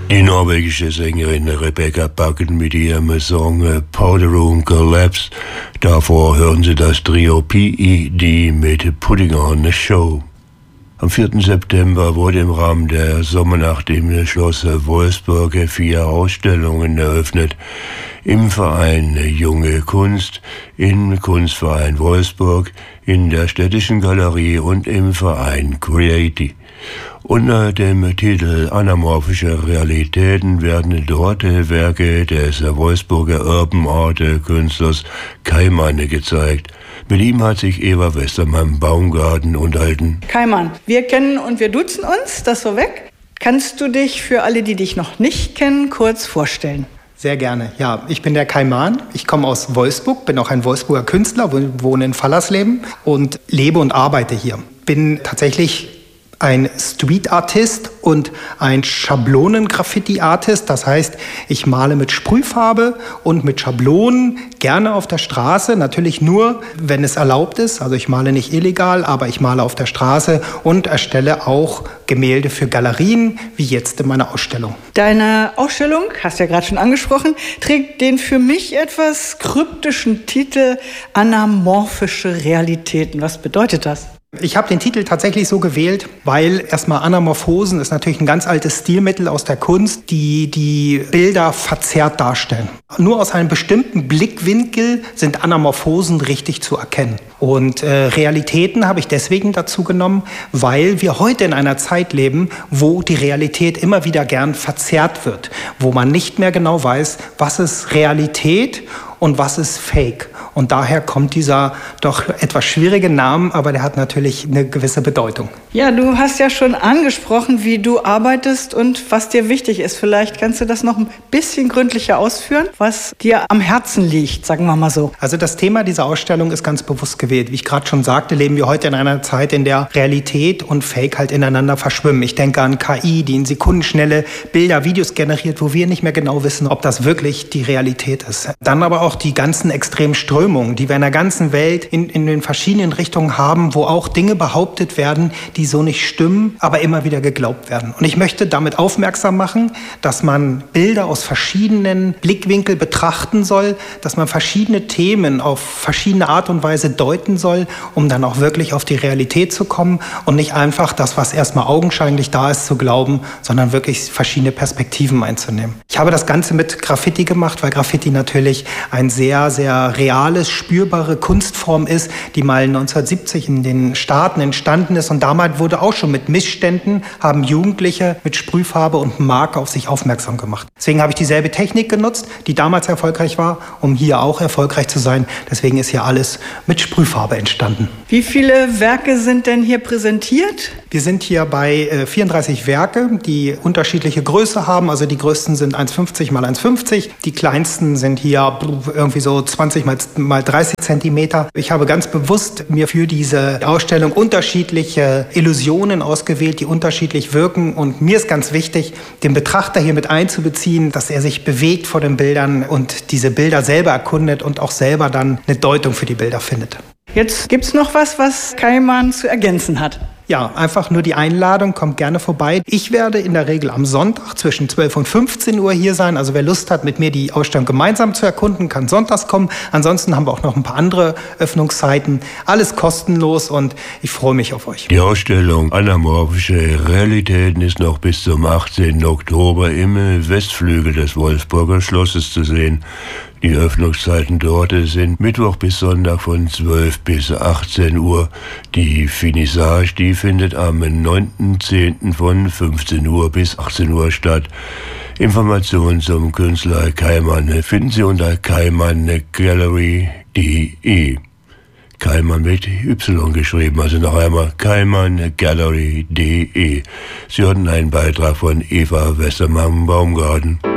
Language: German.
Die norwegische Sängerin Rebecca Bakken mit ihrem Song Powder Room Collapse. Davor hören Sie das Trio PED mit Putting on a Show. Am 4. September wurde im Rahmen der Sommernacht im Schloss Wolfsburg 4 Ausstellungen eröffnet. Im Verein Junge Kunst, im Kunstverein Wolfsburg, in der Städtischen Galerie und im Verein Creati. Unter dem Titel Anamorphische Realitäten werden dort Werke des Wolfsburger Urban Art Künstlers Keimann gezeigt. Mit ihm hat sich Eva Westermann-Baumgarten unterhalten. Keimann, wir kennen und wir duzen uns, das vorweg. Kannst du dich für alle, die dich noch nicht kennen, kurz vorstellen? Sehr gerne. Ja, ich bin der Keimann. Ich komme aus Wolfsburg, bin auch ein Wolfsburger Künstler, wohne in Fallersleben und lebe und arbeite hier. Bin tatsächlich ein Street-Artist und ein Schablonen-Graffiti-Artist. Das heißt, ich male mit Sprühfarbe und mit Schablonen, gerne auf der Straße. Natürlich nur, wenn es erlaubt ist. Also ich male nicht illegal, aber ich male auf der Straße und erstelle auch Gemälde für Galerien, wie jetzt in meiner Ausstellung. Deine Ausstellung, hast du ja gerade schon angesprochen, trägt den für mich etwas kryptischen Titel Anamorphische Realitäten. Was bedeutet das? Ich habe den Titel tatsächlich so gewählt, weil erstmal Anamorphosen ist natürlich ein ganz altes Stilmittel aus der Kunst, die Bilder verzerrt darstellen. Nur aus einem bestimmten Blickwinkel sind Anamorphosen richtig zu erkennen. Und Realitäten habe ich deswegen dazu genommen, weil wir heute in einer Zeit leben, wo die Realität immer wieder gern verzerrt wird, wo man nicht mehr genau weiß, was ist Realität und was ist Fake. Und daher kommt dieser doch etwas schwierige Name, aber der hat natürlich eine gewisse Bedeutung. Ja, du hast ja schon angesprochen, wie du arbeitest und was dir wichtig ist. Vielleicht kannst du das noch ein bisschen gründlicher ausführen, was dir am Herzen liegt, sagen wir mal so. Also das Thema dieser Ausstellung ist ganz bewusst gewählt. Wie ich gerade schon sagte, leben wir heute in einer Zeit, in der Realität und Fake halt ineinander verschwimmen. Ich denke an KI, die in sekundenschnelle Bilder, Videos generiert, wo wir nicht mehr genau wissen, ob das wirklich die Realität ist. Dann aber auch die ganzen extremen Strömungen, die wir in der ganzen Welt in den verschiedenen Richtungen haben, wo auch Dinge behauptet werden, die so nicht stimmen, aber immer wieder geglaubt werden. Und ich möchte damit aufmerksam machen, dass man Bilder aus verschiedenen Blickwinkeln betrachten soll, dass man verschiedene Themen auf verschiedene Art und Weise deuten soll, um dann auch wirklich auf die Realität zu kommen und nicht einfach das, was erstmal augenscheinlich da ist, zu glauben, sondern wirklich verschiedene Perspektiven einzunehmen. Ich habe das Ganze mit Graffiti gemacht, weil Graffiti natürlich ein sehr, sehr reales, spürbare Kunstform ist, die mal 1970 in den Staaten entstanden ist. Und damals wurde auch schon mit Missständen, haben Jugendliche mit Sprühfarbe und Marker auf sich aufmerksam gemacht. Deswegen habe ich dieselbe Technik genutzt, die damals erfolgreich war, um hier auch erfolgreich zu sein. Deswegen ist hier alles mit Sprühfarbe entstanden. Wie viele Werke sind denn hier präsentiert? Wir sind hier bei 34 Werke, die unterschiedliche Größe haben. Also die größten sind 1,50 mal 1,50. Die kleinsten sind hier irgendwie so 20 mal 30 Zentimeter. Ich habe ganz bewusst mir für diese Ausstellung unterschiedliche Illusionen ausgewählt, die unterschiedlich wirken. Und mir ist ganz wichtig, den Betrachter hier mit einzubeziehen, dass er sich bewegt vor den Bildern und diese Bilder selber erkundet und auch selber dann eine Deutung für die Bilder findet. Jetzt gibt's noch was Keimann zu ergänzen hat. Ja, einfach nur die Einladung, kommt gerne vorbei. Ich werde in der Regel am Sonntag zwischen 12 und 15 Uhr hier sein. Also wer Lust hat, mit mir die Ausstellung gemeinsam zu erkunden, kann sonntags kommen. Ansonsten haben wir auch noch ein paar andere Öffnungszeiten. Alles kostenlos und ich freue mich auf euch. Die Ausstellung Anamorphische Realitäten ist noch bis zum 18. Oktober im Westflügel des Wolfsburger Schlosses zu sehen. Die Öffnungszeiten dort sind Mittwoch bis Sonntag von 12 bis 18 Uhr. Die Finissage, die findet am 9.10. von 15 Uhr bis 18 Uhr statt. Informationen zum Künstler Keimann finden Sie unter keimanngallery.de. Keimann mit Y geschrieben, also noch einmal keimanngallery.de. Sie hörten einen Beitrag von Eva Westermann-Baumgarten.